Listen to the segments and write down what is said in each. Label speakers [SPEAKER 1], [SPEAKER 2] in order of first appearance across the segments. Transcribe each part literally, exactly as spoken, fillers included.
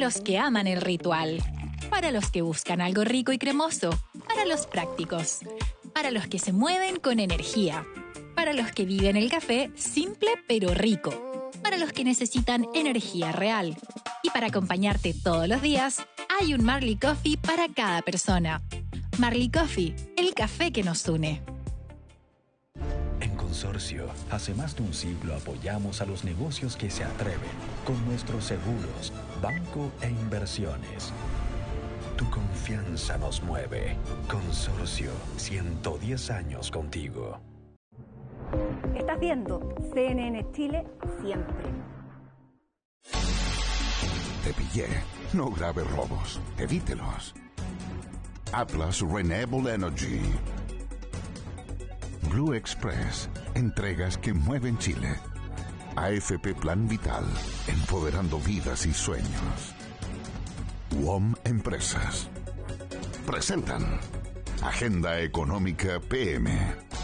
[SPEAKER 1] los que aman el ritual, para los que buscan algo rico y cremoso, para los prácticos, para los que se mueven con energía, para los que viven el café simple pero rico, para los que necesitan energía real. Y para acompañarte todos los días, hay un Marley Coffee para cada persona. Marley Coffee, el café que nos une.
[SPEAKER 2] En Consorcio, hace más de un siglo apoyamos a los negocios que se atreven con nuestros seguros, banco e inversiones. Tu confianza nos mueve. Consorcio, ciento diez años contigo.
[SPEAKER 3] Estás viendo C N N Chile siempre.
[SPEAKER 4] Te pillé. No grave robos. Evítelos. Atlas Renewable Energy. Blue Express. Entregas que mueven Chile. A F P Plan Vital. Empoderando vidas y sueños. W O M Empresas. Presentan Agenda Económica P M.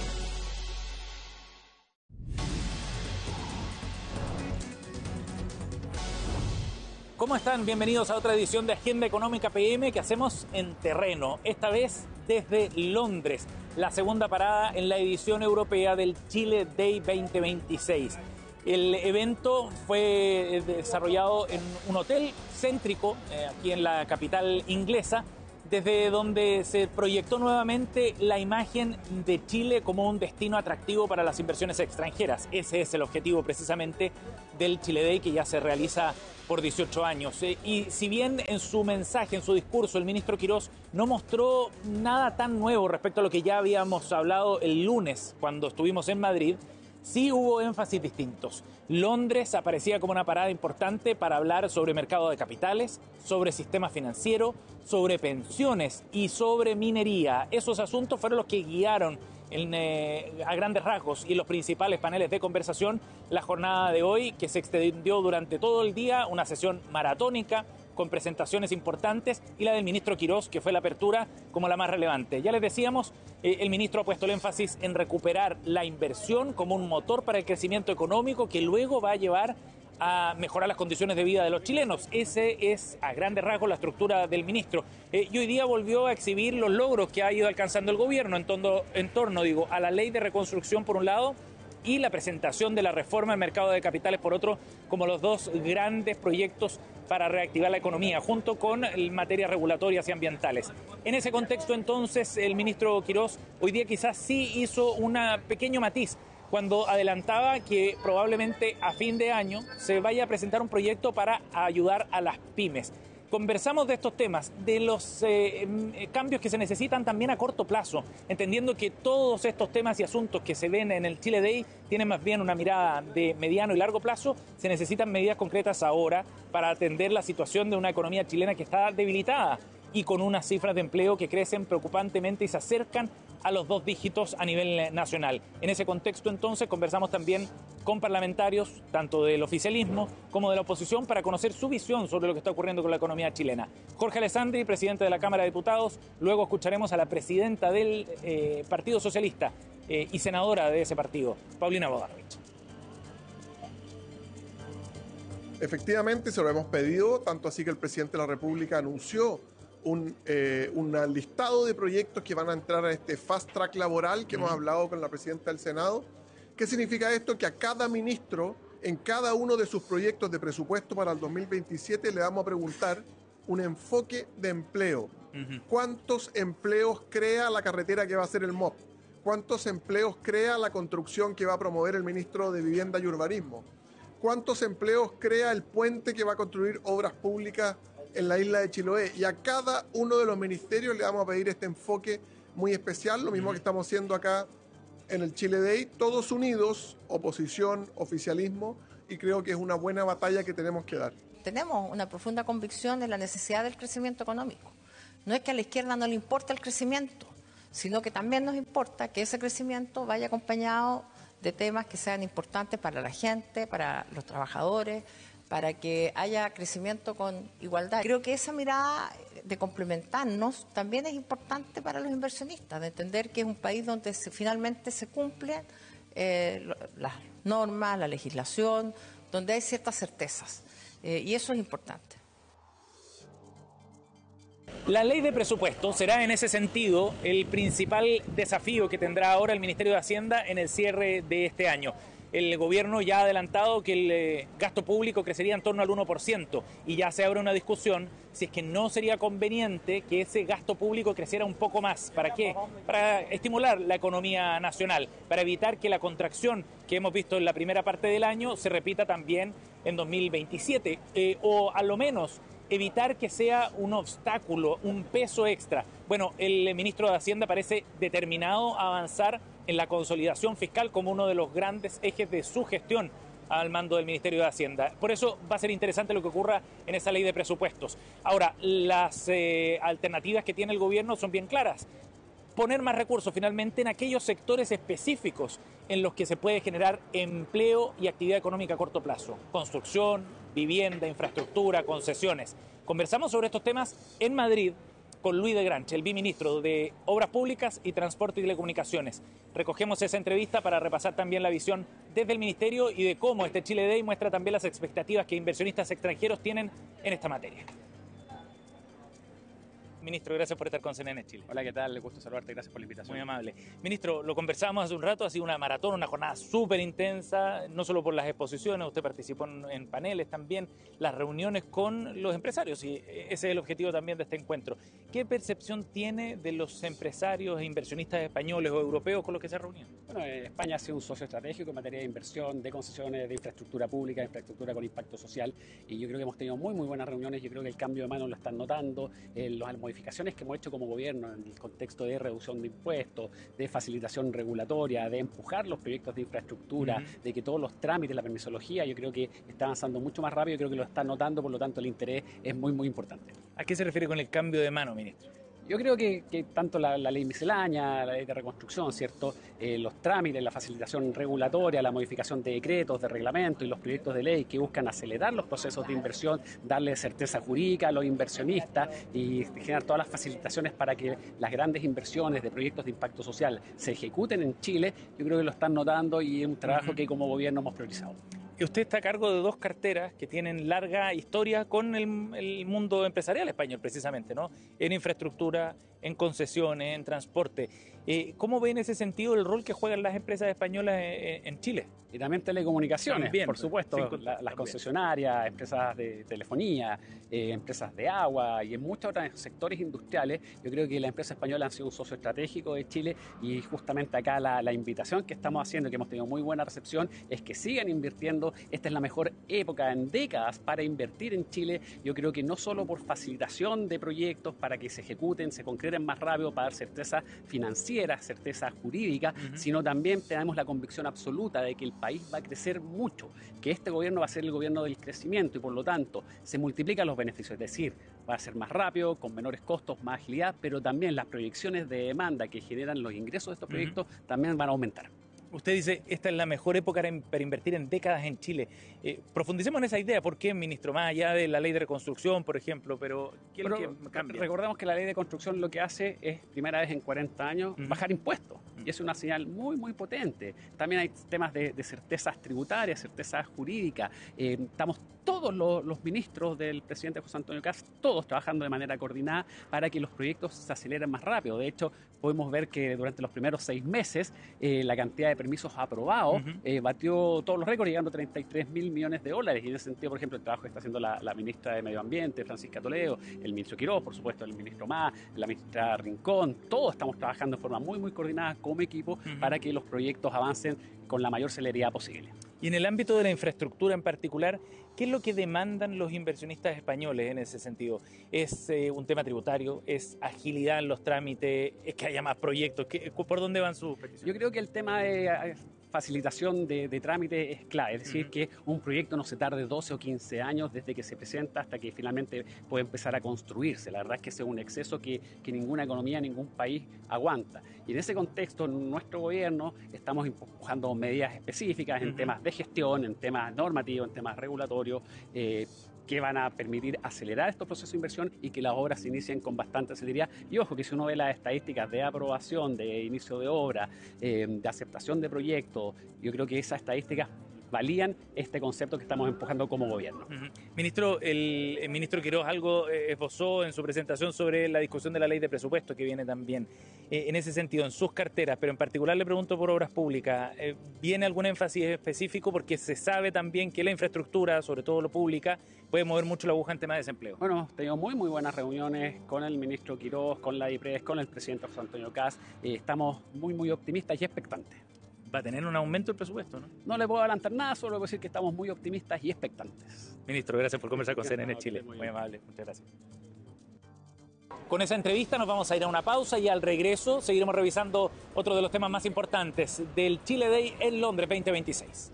[SPEAKER 5] ¿Cómo están? Bienvenidos a otra edición de Agenda Económica P M que hacemos en terreno, esta vez desde Londres, la segunda parada en la edición europea del Chile Day veinte veintiséis. El evento fue desarrollado en un hotel céntrico, eh, aquí en la capital inglesa, desde donde se proyectó nuevamente la imagen de Chile como un destino atractivo para las inversiones extranjeras. Ese es el objetivo precisamente del Chile Day, que ya se realiza por dieciocho años. Y si bien en su mensaje, en su discurso, el ministro Quirós no mostró nada tan nuevo respecto a lo que ya habíamos hablado el lunes cuando estuvimos en Madrid, sí hubo énfasis distintos. Londres aparecía como una parada importante para hablar sobre mercado de capitales, sobre sistema financiero, sobre pensiones y sobre minería. Esos asuntos fueron los que guiaron en, eh, a grandes rasgos y los principales paneles de conversación la jornada de hoy, que se extendió durante todo el día, una sesión maratónica con presentaciones importantes, y la del ministro Quirós, que fue la apertura como la más relevante. Ya les decíamos, eh, el ministro ha puesto el énfasis en recuperar la inversión como un motor para el crecimiento económico que luego va a llevar a mejorar las condiciones de vida de los chilenos. Ese es, a grandes rasgos, la estructura del ministro. Eh, y hoy día volvió a exhibir los logros que ha ido alcanzando el gobierno en torno, en torno digo, a la ley de reconstrucción, por un lado, y la presentación de la reforma del mercado de capitales, por otro, como los dos grandes proyectos para reactivar la economía, junto con materias regulatorias y ambientales. En ese contexto, entonces, el ministro Quirós hoy día quizás sí hizo un pequeño matiz cuando adelantaba que probablemente a fin de año se vaya a presentar un proyecto para ayudar a las pymes. Conversamos de estos temas, de los eh, cambios que se necesitan también a corto plazo, entendiendo que todos estos temas y asuntos que se ven en el Chile Day tienen más bien una mirada de mediano y largo plazo. Se necesitan medidas concretas ahora para atender la situación de una economía chilena que está debilitada y con unas cifras de empleo que crecen preocupantemente y se acercan a los dos dígitos a nivel nacional. En ese contexto, entonces, conversamos también con parlamentarios, tanto del oficialismo como de la oposición, para conocer su visión sobre lo que está ocurriendo con la economía chilena. Jorge Alessandri, presidente de la Cámara de Diputados, luego escucharemos a la presidenta del eh, Partido Socialista eh, y senadora de ese partido, Paulina Bodarrich.
[SPEAKER 6] Efectivamente, se lo hemos pedido, tanto así que el presidente de la República anunció un, eh, un listado de proyectos que van a entrar a este fast track laboral que mm. hemos hablado con la presidenta del Senado. ¿Qué significa esto? Que a cada ministro, en cada uno de sus proyectos de presupuesto para el dos mil veintisiete, le vamos a preguntar un enfoque de empleo. Uh-huh. ¿Cuántos empleos crea la carretera que va a hacer el M O P? ¿Cuántos empleos crea la construcción que va a promover el ministro de Vivienda y Urbanismo? ¿Cuántos empleos crea el puente que va a construir Obras Públicas en la isla de Chiloé? Y a cada uno de los ministerios le vamos a pedir este enfoque muy especial, lo mismo uh-huh. que estamos haciendo acá en el Chile Day, todos unidos, oposición, oficialismo, y creo que es una buena batalla que tenemos que dar.
[SPEAKER 7] Tenemos una profunda convicción en la necesidad del crecimiento económico. No es que a la izquierda no le importa el crecimiento, sino que también nos importa que ese crecimiento vaya acompañado de temas que sean importantes para la gente, para los trabajadores, para que haya crecimiento con igualdad. Creo que esa mirada de complementarnos también es importante para los inversionistas, de entender que es un país donde se, finalmente se cumplen eh, las normas, la legislación, donde hay ciertas certezas, eh, y eso es importante.
[SPEAKER 5] La ley de presupuesto será en ese sentido el principal desafío que tendrá ahora el Ministerio de Hacienda en el cierre de este año. El gobierno ya ha adelantado que el eh, gasto público crecería en torno al uno por ciento y ya se abre una discusión si es que no sería conveniente que ese gasto público creciera un poco más. ¿Para qué? Para estimular la economía nacional, para evitar que la contracción que hemos visto en la primera parte del año se repita también en dos mil veintisiete, eh, o a lo menos evitar que sea un obstáculo, un peso extra. Bueno, el ministro de Hacienda parece determinado a avanzar en la consolidación fiscal como uno de los grandes ejes de su gestión al mando del Ministerio de Hacienda. Por eso va a ser interesante lo que ocurra en esa ley de presupuestos. Ahora, las eh, alternativas que tiene el gobierno son bien claras. Poner más recursos finalmente en aquellos sectores específicos en los que se puede generar empleo y actividad económica a corto plazo. Construcción, vivienda, infraestructura, concesiones. Conversamos sobre estos temas en Madrid con Luis de Granche, el viceministro de Obras Públicas y Transporte y Telecomunicaciones. Recogemos esa entrevista para repasar también la visión desde el Ministerio y de cómo este Chile Day muestra también las expectativas que inversionistas extranjeros tienen en esta materia. Ministro, gracias por estar con C N N Chile.
[SPEAKER 8] Hola, ¿qué tal? Le gusto saludarte, gracias por la invitación.
[SPEAKER 5] Muy amable. Ministro, lo conversábamos hace un rato, ha sido una maratón, una jornada súper intensa, no solo por las exposiciones, usted participó en, en paneles también, las reuniones con los empresarios, y ese es el objetivo también de este encuentro. ¿Qué percepción tiene de los empresarios e inversionistas españoles o europeos con los que se ha reunido?
[SPEAKER 8] Bueno, España ha sido un socio estratégico en materia de inversión, de concesiones, de infraestructura pública, infraestructura con impacto social, y yo creo que hemos tenido muy, muy buenas reuniones. Yo creo que el cambio de mano lo están notando, eh, los modificaciones que hemos hecho como gobierno en el contexto de reducción de impuestos, de facilitación regulatoria, de empujar los proyectos de infraestructura, uh-huh. de que todos los trámites, la permisología, yo creo que está avanzando mucho más rápido, yo creo que lo están notando, por lo tanto el interés es muy, muy importante.
[SPEAKER 5] ¿A qué se refiere con el cambio de mano, ministro?
[SPEAKER 8] Yo creo que, que tanto la, la ley miscelánea, la ley de reconstrucción, ¿cierto? Eh, los trámites, la facilitación regulatoria, la modificación de decretos, de reglamentos y los proyectos de ley que buscan acelerar los procesos de inversión, darle certeza jurídica a los inversionistas y generar todas las facilitaciones para que las grandes inversiones de proyectos de impacto social se ejecuten en Chile, yo creo que lo están notando y es un trabajo uh-huh. que como gobierno hemos priorizado.
[SPEAKER 5] Y usted está a cargo de dos carteras que tienen larga historia con el, el mundo empresarial español, precisamente, ¿no? En infraestructura, en concesiones, en transporte. Eh, ¿Cómo ve en ese sentido el rol que juegan las empresas españolas en, en Chile?
[SPEAKER 8] Y también telecomunicaciones, también, por supuesto, sí, la, las también. Concesionarias, empresas de telefonía, eh, empresas de agua y en muchos otros sectores industriales. Yo creo que las empresas españolas han sido un socio estratégico de Chile y justamente acá la, la invitación que estamos haciendo, que hemos tenido muy buena recepción, es que sigan invirtiendo. Esta es la mejor época en décadas para invertir en Chile. Yo creo que no solo por facilitación de proyectos para que se ejecuten, se concreten más rápido, para dar certeza financiera, certeza jurídica, uh-huh. sino también tenemos la convicción absoluta de que el país va a crecer mucho, que este gobierno va a ser el gobierno del crecimiento y por lo tanto se multiplican los beneficios, es decir, va a ser más rápido, con menores costos, más agilidad, pero también las proyecciones de demanda que generan los ingresos de estos proyectos uh-huh. también van a aumentar.
[SPEAKER 5] Usted dice, esta es la mejor época para invertir en décadas en Chile. Eh, profundicemos en esa idea. ¿Por qué, ministro? Más allá de la ley de reconstrucción, por ejemplo, pero ¿qué es lo que cambia?
[SPEAKER 8] Recordemos que la ley de construcción lo que hace es, primera vez en cuarenta años, uh-huh. bajar impuestos. Uh-huh. Y es una señal muy, muy potente. También hay temas de, de certezas tributarias, certezas jurídicas. Eh, estamos todos los, los ministros del presidente José Antonio Kast, todos trabajando de manera coordinada para que los proyectos se aceleren más rápido. De hecho, podemos ver que durante los primeros seis meses eh, la cantidad de permisos aprobados uh-huh. eh, batió todos los récords, llegando a treinta y tres mil millones de dólares. Y en ese sentido, por ejemplo, el trabajo que está haciendo la, la ministra de Medio Ambiente, Francisca Toledo, el ministro Quiroz, por supuesto, el ministro Mas, la ministra Rincón, todos estamos trabajando de forma muy, muy coordinada como equipo uh-huh. para que los proyectos avancen con la mayor celeridad posible.
[SPEAKER 5] Y en el ámbito de la infraestructura en particular, ¿qué es lo que demandan los inversionistas españoles en ese sentido? ¿Es eh, un tema tributario? ¿Es agilidad en los trámites? ¿Es que haya más proyectos? ¿Qué, ¿Por dónde van sus peticiones?
[SPEAKER 8] Yo creo que el tema de facilitación de, de trámite es clave, es decir, uh-huh. que un proyecto no se tarde doce o quince años desde que se presenta hasta que finalmente puede empezar a construirse. La verdad es que ese es un exceso que, que ninguna economía, ningún país aguanta. Y en ese contexto, nuestro gobierno estamos empujando medidas específicas en uh-huh. temas de gestión, en temas normativos, en temas regulatorios, eh, que van a permitir acelerar estos procesos de inversión y que las obras se inicien con bastante celeridad. Y ojo, que si uno ve las estadísticas de aprobación, de inicio de obra, eh, de aceptación de proyectos, yo creo que esas estadísticas valían este concepto que estamos empujando como gobierno.
[SPEAKER 5] Uh-huh. Ministro, el, el ministro Quirós algo eh, esbozó en su presentación sobre la discusión de la ley de presupuesto que viene también. Eh, en ese sentido, en sus carteras, pero en particular le pregunto por obras públicas, eh, ¿viene algún énfasis específico? Porque se sabe también que la infraestructura, sobre todo lo pública, puede mover mucho la aguja en tema de desempleo.
[SPEAKER 8] Bueno, hemos tenido muy muy buenas reuniones con el ministro Quirós, con la IPRES, con el presidente José Antonio Kast. Eh, estamos muy muy optimistas y expectantes.
[SPEAKER 5] Va a tener un aumento el presupuesto, ¿no?
[SPEAKER 8] No le puedo adelantar nada, solo puedo decir que estamos muy optimistas y expectantes.
[SPEAKER 5] Ministro, gracias por conversar con C N N Chile. Muy, muy amable, muchas gracias. Con esa entrevista nos vamos a ir a una pausa y al regreso seguiremos revisando otro de los temas más importantes del Chile Day en Londres veinte veintiséis.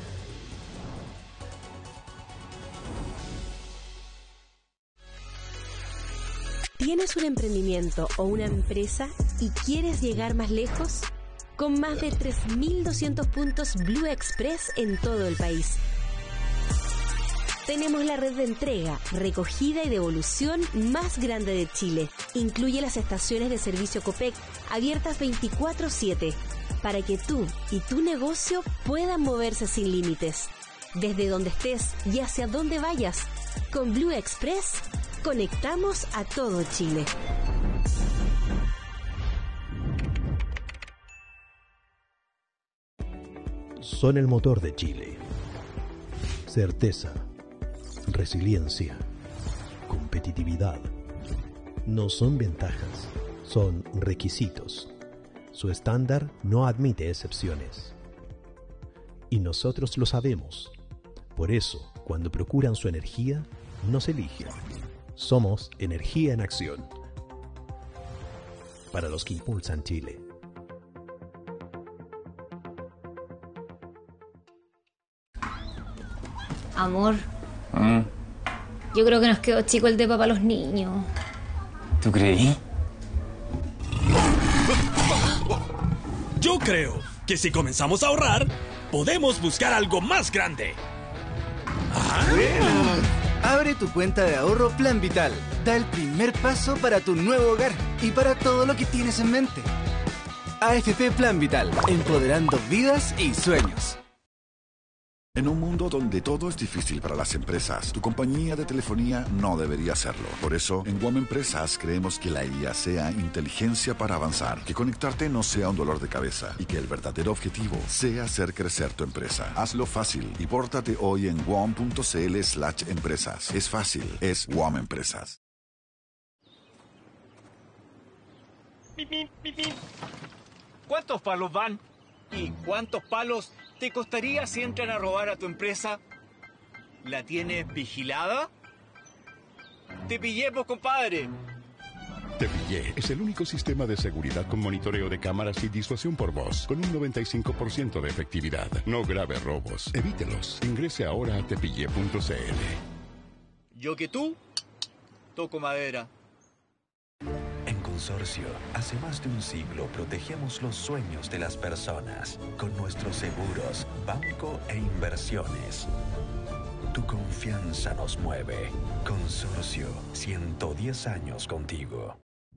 [SPEAKER 9] ¿Tienes un emprendimiento o una empresa y quieres llegar más lejos? Con más de tres mil doscientos puntos Blue Express en todo el país. Tenemos la red de entrega, recogida y devolución más grande de Chile. Incluye las estaciones de servicio Copec abiertas veinticuatro siete para que tú y tu negocio puedan moverse sin límites. Desde donde estés y hacia donde vayas, con Blue Express conectamos a todo Chile.
[SPEAKER 10] Son el motor de Chile. Certeza, resiliencia, competitividad. No son ventajas, son requisitos. Su estándar no admite excepciones. Y nosotros lo sabemos. Por eso, cuando procuran su energía, nos eligen. Somos energía en acción. Para los que impulsan Chile.
[SPEAKER 11] Amor, ¿Mm? Yo creo que nos quedó chico el depa para los niños.
[SPEAKER 12] ¿Tú creí?
[SPEAKER 13] Yo creo que si comenzamos a ahorrar, podemos buscar algo más grande.
[SPEAKER 14] ¿Ah? Bueno, abre tu cuenta de ahorro Plan Vital. Da el primer paso para tu nuevo hogar y para todo lo que tienes en mente. A F P Plan Vital, empoderando vidas y sueños.
[SPEAKER 4] En un mundo donde todo es difícil para las empresas, tu compañía de telefonía no debería hacerlo. Por eso, en WOM Empresas creemos que la I A sea inteligencia para avanzar, que conectarte no sea un dolor de cabeza y que el verdadero objetivo sea hacer crecer tu empresa. Hazlo fácil y pórtate hoy en wom.cl slash empresas. Es fácil, es WOM Empresas.
[SPEAKER 15] ¿Cuántos palos van? ¿Y cuántos palos te costaría si entran a robar a tu empresa? ¿La tienes vigilada? ¡Te pillé, pues, compadre!
[SPEAKER 16] Te Pillé es el único sistema de seguridad con monitoreo de cámaras y disuasión por voz, con un noventa y cinco por ciento de efectividad. No grave robos. Evítelos. Ingrese ahora a tepillé punto c l.
[SPEAKER 15] Yo que tú, toco madera.
[SPEAKER 2] Consorcio, hace más de un siglo protegemos los sueños de las personas con nuestros seguros, banco e inversiones. Tu confianza nos mueve. Consorcio, ciento diez años contigo.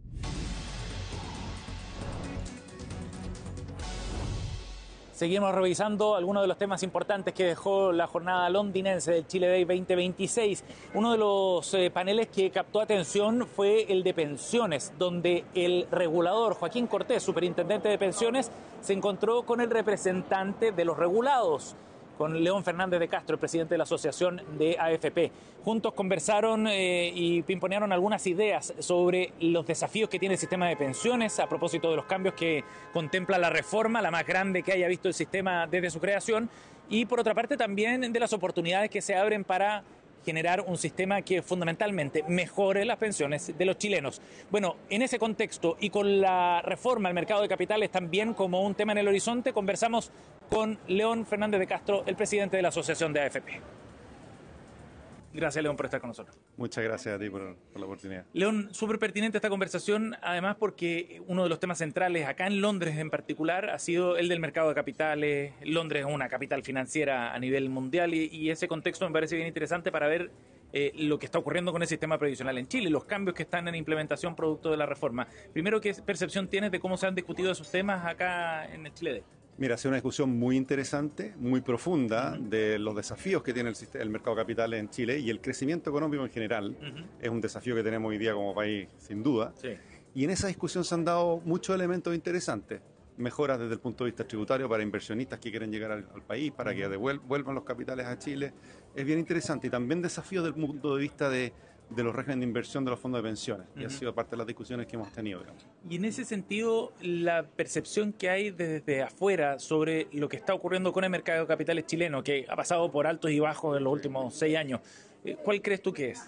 [SPEAKER 5] Seguimos revisando algunos de los temas importantes que dejó la jornada londinense del Chile Day veinte veintiséis. Uno de los eh, paneles que captó atención fue el de pensiones, donde el regulador Joaquín Cortés, superintendente de pensiones, se encontró con el representante de los regulados, con León Fernández de Castro, el presidente de la Asociación de A F P. Juntos conversaron eh, y pimponearon algunas ideas sobre los desafíos que tiene el sistema de pensiones a propósito de los cambios que contempla la reforma, la más grande que haya visto el sistema desde su creación, y por otra parte también de las oportunidades que se abren para generar un sistema que fundamentalmente mejore las pensiones de los chilenos. Bueno, en ese contexto y con la reforma al mercado de capitales también como un tema en el horizonte, conversamos con León Fernández de Castro, el presidente de la Asociación de A F P. Gracias, León, por estar con nosotros.
[SPEAKER 17] Muchas gracias a ti por, por la oportunidad.
[SPEAKER 5] León, súper pertinente esta conversación, además porque uno de los temas centrales acá en Londres en particular ha sido el del mercado de capitales. Londres es una capital financiera a nivel mundial y, y ese contexto me parece bien interesante para ver eh, lo que está ocurriendo con el sistema previsional en Chile, los cambios que están en implementación producto de la reforma. Primero, ¿qué percepción tienes de cómo se han discutido esos temas acá en el Chile Day?
[SPEAKER 17] Mira, ha sido una discusión muy interesante, muy profunda, uh-huh. de los desafíos que tiene el, el mercado de capitales en Chile, y el crecimiento económico en general uh-huh. es un desafío que tenemos hoy día como país, sin duda. Sí. Y en esa discusión se han dado muchos elementos interesantes. Mejoras desde el punto de vista tributario para inversionistas que quieren llegar al, al país, para uh-huh. que devuelvan los capitales a Chile. Es bien interesante. Y también desafíos desde el punto de vista de, de los regímenes de inversión de los fondos de pensiones. Uh-huh. Y ha sido parte de las discusiones que hemos tenido, digamos.
[SPEAKER 5] Y en ese sentido, la percepción que hay desde afuera sobre lo que está ocurriendo con el mercado de capitales chileno, que ha pasado por altos y bajos en los últimos seis años, ¿cuál crees tú que es?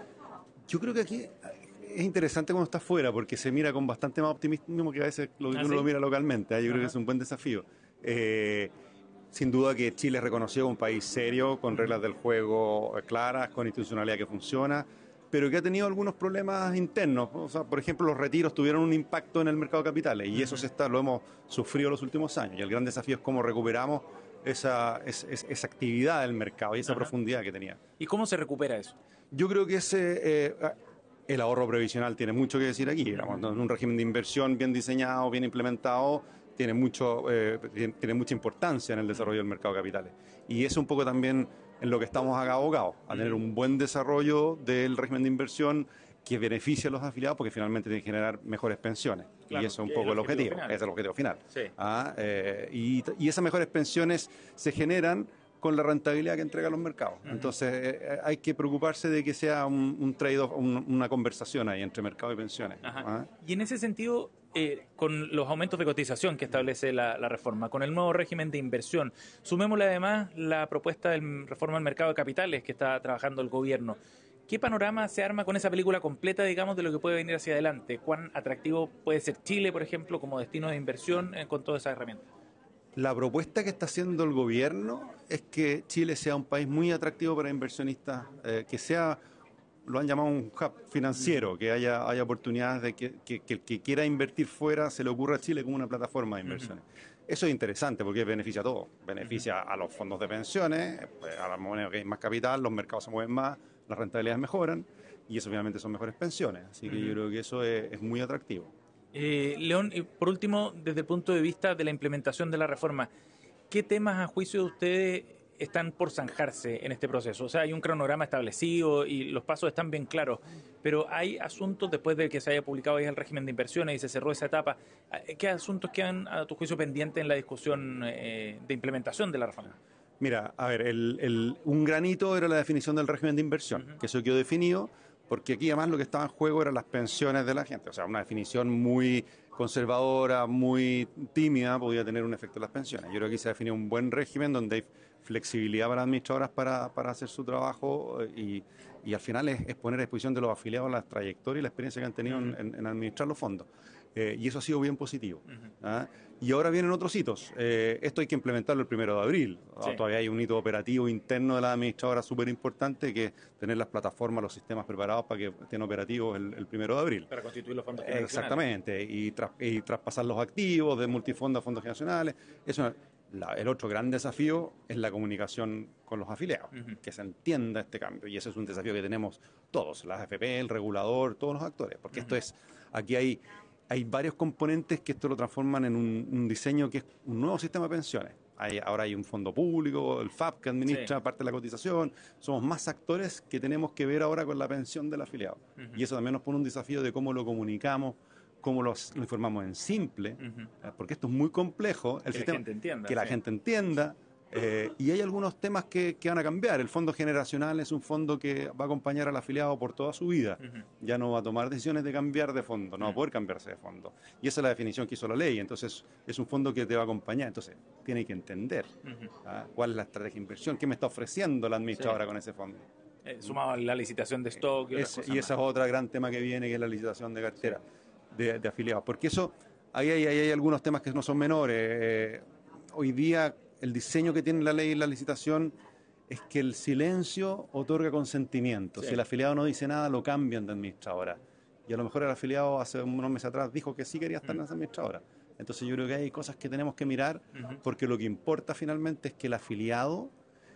[SPEAKER 17] Yo creo que aquí es interesante cuando está fuera, porque se mira con bastante más optimismo que a veces lo que ¿Ah, uno sí? lo mira localmente. ¿eh? Yo Ajá. creo que es un buen desafío. Eh, sin duda que Chile es reconocido como un país serio, con reglas del juego claras, con institucionalidad que funciona, pero que ha tenido algunos problemas internos. O sea, por ejemplo, los retiros tuvieron un impacto en el mercado de capitales, y uh-huh. eso se está, lo hemos sufrido los últimos años. Y el gran desafío es cómo recuperamos esa, esa, esa actividad del mercado y esa uh-huh. profundidad que tenía.
[SPEAKER 5] ¿Y cómo se recupera eso?
[SPEAKER 17] Yo creo que ese... Eh, El ahorro previsional tiene mucho que decir aquí. Digamos, un régimen de inversión bien diseñado, bien implementado, tiene, mucho, eh, tiene mucha importancia en el desarrollo del mercado de capitales. Y eso un poco también en lo que estamos acá abocados, a tener un buen desarrollo del régimen de inversión que beneficie a los afiliados, porque finalmente tiene que generar mejores pensiones. Claro, y eso es un poco el objetivo, objetivo es el objetivo final. Sí. Ah, eh, y, y esas mejores pensiones se generan con la rentabilidad que entregan los mercados. Uh-huh. Entonces eh, hay que preocuparse de que sea un, un trade-off, un, una conversación ahí entre mercado y pensiones.
[SPEAKER 5] ¿Ah? Y en ese sentido, eh, con los aumentos de cotización que establece la, la reforma, con el nuevo régimen de inversión, sumémosle además la propuesta de reforma del mercado de capitales que está trabajando el gobierno. ¿Qué panorama se arma con esa película completa, digamos, de lo que puede venir hacia adelante? ¿Cuán atractivo puede ser Chile, por ejemplo, como destino de inversión eh, con todas esas herramientas?
[SPEAKER 17] La propuesta que está haciendo el gobierno es que Chile sea un país muy atractivo para inversionistas, eh, que sea, lo han llamado un hub financiero, que haya, haya oportunidades de que, que, que el que quiera invertir fuera se le ocurra a Chile como una plataforma de inversiones. Uh-huh. Eso es interesante porque beneficia a todos. Beneficia uh-huh. a los fondos de pensiones, pues, a la moneda que hay más capital, los mercados se mueven más, las rentabilidades mejoran y eso obviamente son mejores pensiones. Así que uh-huh. yo creo que eso es, es muy atractivo.
[SPEAKER 5] Eh, León, y por último, desde el punto de vista de la implementación de la reforma, ¿qué temas a juicio de ustedes están por zanjarse en este proceso? O sea, hay un cronograma establecido y los pasos están bien claros, pero hay asuntos, después de que se haya publicado ya el régimen de inversiones y se cerró esa etapa, ¿qué asuntos quedan a tu juicio pendientes en la discusión eh, de implementación de la reforma?
[SPEAKER 17] Mira, a ver, el, el, un granito era la definición del régimen de inversión, uh-huh. que eso quedó definido, porque aquí además lo que estaba en juego eran las pensiones de la gente. O sea, una definición muy conservadora, muy tímida, podía tener un efecto en las pensiones. Yo creo que aquí se definió un buen régimen donde hay flexibilidad para las administradoras para, para hacer su trabajo y, y al final es, es poner a disposición de los afiliados la trayectoria y la experiencia que han tenido uh-huh. en, en administrar los fondos. Eh, y eso ha sido bien positivo. Uh-huh. ¿Ah? Y ahora vienen otros hitos. Eh, esto hay que implementarlo el primero de abril. Sí. Todavía hay un hito operativo interno de la administradora súper importante, que es tener las plataformas, los sistemas preparados para que estén operativos el, el primero de abril.
[SPEAKER 5] Para constituir los fondos
[SPEAKER 17] generacionales. Exactamente. Y, tras, y traspasar los activos de multifondos a fondos generacionales. Eso, la, el otro gran desafío es la comunicación con los afiliados, uh-huh. que se entienda este cambio. Y ese es un desafío que tenemos todos, las A F P, el regulador, todos los actores. Porque uh-huh. esto es, aquí hay... Hay varios componentes que esto lo transforman en un, un diseño que es un nuevo sistema de pensiones. Hay, ahora hay un fondo público, el F A P que administra sí. parte de la cotización. Somos más actores que tenemos que ver ahora con la pensión del afiliado. Uh-huh. Y eso también nos pone un desafío de cómo lo comunicamos, cómo los, lo informamos en simple, uh-huh. porque esto es muy complejo. El
[SPEAKER 5] que
[SPEAKER 17] sistema,
[SPEAKER 5] la gente entienda.
[SPEAKER 17] Que sí. la gente entienda. Eh, y hay algunos temas que, que van a cambiar. El fondo generacional es un fondo que va a acompañar al afiliado por toda su vida. Uh-huh. Ya no va a tomar decisiones de cambiar de fondo, no uh-huh. va a poder cambiarse de fondo. Y esa es la definición que hizo la ley. Entonces, es un fondo que te va a acompañar. Entonces, tiene que entender uh-huh. ¿ah? cuál es la estrategia de inversión, qué me está ofreciendo la administradora sí. con ese fondo.
[SPEAKER 5] Eh, sumado a la licitación de stock. Y,
[SPEAKER 17] es, y ese es otro gran tema que viene, que es la licitación de cartera sí. de, de afiliados. Porque eso, ahí hay, ahí hay algunos temas que no son menores. Eh, hoy día... El diseño que tiene la ley y la licitación es que el silencio otorga consentimiento. Sí. Si el afiliado no dice nada, lo cambian de administradora. Y a lo mejor el afiliado hace unos meses atrás dijo que sí quería estar uh-huh. en esa administradora. Entonces yo creo que hay cosas que tenemos que mirar, uh-huh. porque lo que importa finalmente es que el afiliado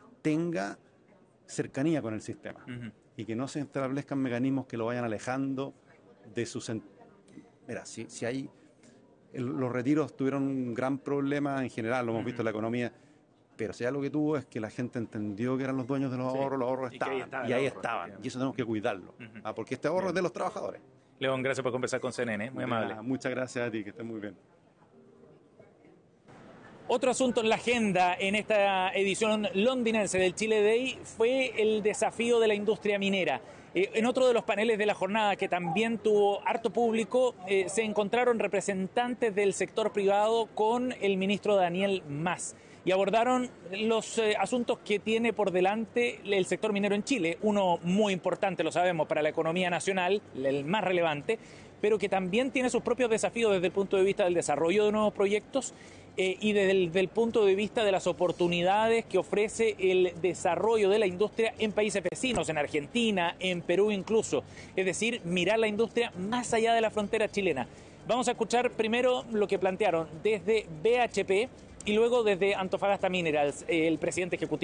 [SPEAKER 17] tenga cercanía con el sistema uh-huh. y que no se establezcan mecanismos que lo vayan alejando de sus... Mira, si, si hay... el, los retiros tuvieron un gran problema en general, lo hemos visto en la economía, pero si algo que tuvo es que la gente entendió que eran los dueños de los ahorros, sí, los ahorros estaban, y, estaba y ahí ahorro, estaban, y eso tenemos que cuidarlo, uh-huh. ah, porque este ahorro bien. Es de los trabajadores.
[SPEAKER 5] León, gracias por conversar con C N N, muy amable.
[SPEAKER 17] Nada, muchas gracias a ti, que estés muy bien.
[SPEAKER 5] Otro asunto en la agenda en esta edición londinense del Chile Day fue el desafío de la industria minera. Eh, en otro de los paneles de la jornada, que también tuvo harto público, eh, se encontraron representantes del sector privado con el ministro Daniel Mas y abordaron los eh, asuntos que tiene por delante el sector minero en Chile. Uno muy importante, lo sabemos, para la economía nacional, el más relevante, pero que también tiene sus propios desafíos desde el punto de vista del desarrollo de nuevos proyectos eh, y desde el del punto de vista de las oportunidades que ofrece el desarrollo de la industria en países vecinos, en Argentina, en Perú incluso. Es decir, mirar la industria más allá de la frontera chilena. Vamos a escuchar primero lo que plantearon desde B H P y luego desde Antofagasta Minerals, el presidente ejecutivo